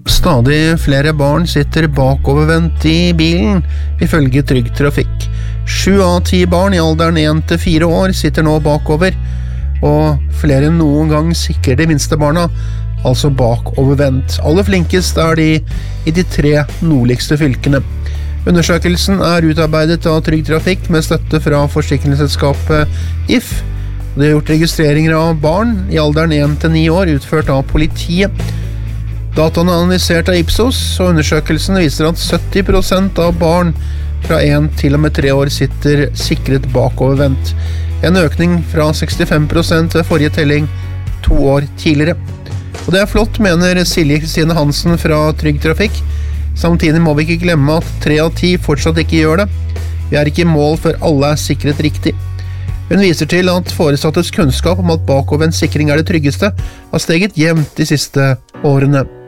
Stadig flere barn sitter bakovervendt i bilen, ifølge Trygg Trafikk. 7 av 10 barn i alderen 1 til 4 år sitter nå bakover, og flere enn noen gang sikrer de minste barna, altså bakovervendt. Aller flinkest er de i de 3 nordligste fylkene. Undersøkelsen er utarbeidet av Trygg Trafikk med støtte fra forsikringsselskapet If. Det har gjort registreringer av barn i alderen 1 til 9 år utført av politiet. Dataene er analysert av Ipsos, og undersøkelsen viser at 70% av barn fra 1 til og med 3 år sitter sikret bakovervendt. En økning fra 65% ved forrige telling 2 år tidligere. Og det er flott, mener Silje Kristine Hansen fra Trygg Trafikk. Samtidig må vi ikke glemme at 3 av 10 fortsatt ikke gjør det. Vi er ikke i mål før alle er sikret riktig. Hun viser til at foresattes kunnskap om at bakovervendt sikring er det tryggeste, har steget jevnt de siste årene.